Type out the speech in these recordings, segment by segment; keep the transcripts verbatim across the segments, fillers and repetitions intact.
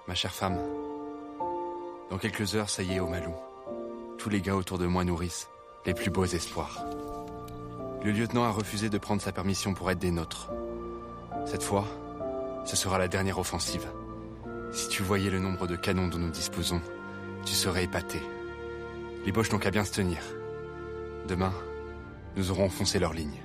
Ma chère femme, dans quelques heures, ça y est, au Malou. Tous les gars autour de moi nourrissent les plus beaux espoirs. Le lieutenant a refusé de prendre sa permission pour être des nôtres. Cette fois, ce sera la dernière offensive. Si tu voyais le nombre de canons dont nous disposons, tu serais épaté. Les Boches n'ont qu'à bien se tenir. Demain, nous aurons enfoncé leur ligne.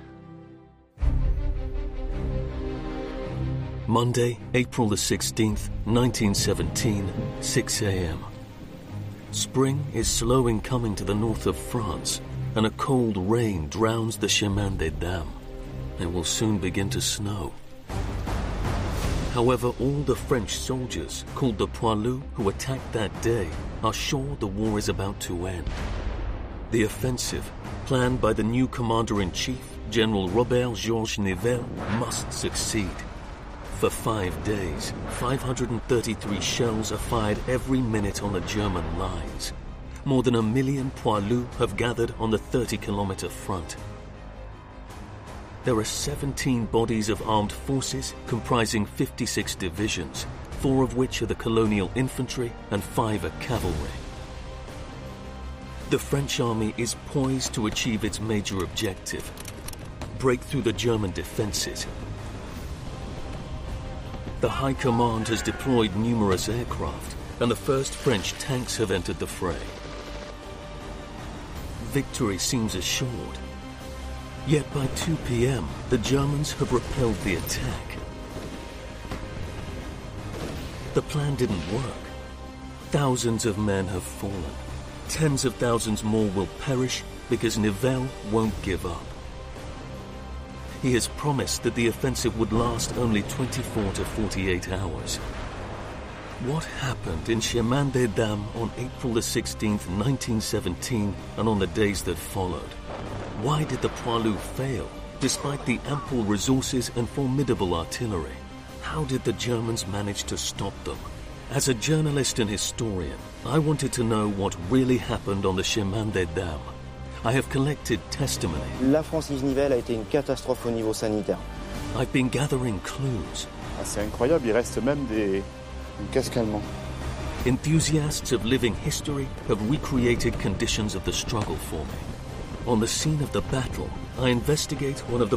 Monday, April the sixteenth, nineteen seventeen, six a.m. Spring is slow in coming to the north of France, and a cold rain drowns the Chemin des Dames. It will soon begin to snow. However, all the French soldiers, called the Poilus, who attacked that day, are sure the war is about to end. The offensive, planned by the new commander-in-chief, General Robert Georges Nivelle, must succeed. For five days, five hundred thirty-three shells are fired every minute on the German lines. More than a million Poilus have gathered on the thirty-kilometer front. There are seventeen bodies of armed forces comprising fifty-six divisions, four of which are the colonial infantry and five are cavalry. The French army is poised to achieve its major objective: break through the German defenses. The High Command has deployed numerous aircraft, and the first French tanks have entered the fray. Victory seems assured. Yet by two p.m., the Germans have repelled the attack. The plan didn't work. Thousands of men have fallen. Tens of thousands more will perish because Nivelle won't give up. He has promised that the offensive would last only twenty-four to forty-eight hours. What happened in Chemin des Dames on April the sixteenth, nineteen seventeen, and on the days that followed? Why did the Poilus fail, despite the ample resources and formidable artillery? How did the Germans manage to stop them? As a journalist and historian, I wanted to know what really happened on the Chemin des Dames. I have collected testimony. La Francis-Nivelle a été une catastrophe au niveau sanitaire. I've been gathering clues. Ah, c'est incroyable, il reste même des, des casques allemands. Enthusiasts of living history have recreated conditions of the struggle for me. On the scene of the battle, I investigate one of the